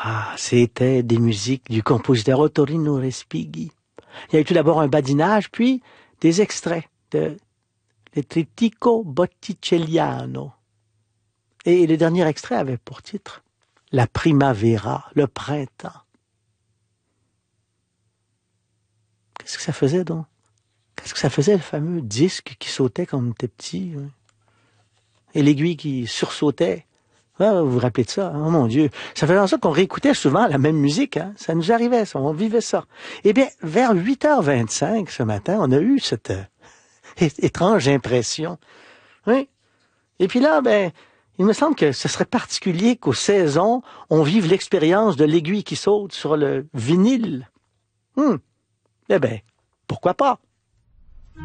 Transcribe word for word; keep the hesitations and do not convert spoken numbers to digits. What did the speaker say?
Ah, c'était des musiques du compositeur Ottorino Respighi. Il y a eu tout d'abord un badinage, puis des extraits de Le Trittico Botticelliano. Et le dernier extrait avait pour titre La Primavera, le printemps. Qu'est-ce que ça faisait donc? Qu'est-ce que ça faisait, le fameux disque qui sautait quand on était petit? Hein? Et l'aiguille qui sursautait. Ah, vous vous rappelez de ça? Oh mon Dieu. Ça faisait en sorte qu'on réécoutait souvent la même musique. Hein? Ça nous arrivait, ça, on vivait ça. Eh bien, vers huit heures vingt-cinq ce matin, on a eu cette euh, étrange impression. Oui. Et puis là, ben, il me semble que ce serait particulier qu'aux saisons, on vive l'expérience de l'aiguille qui saute sur le vinyle. Hum. Eh bien, pourquoi pas?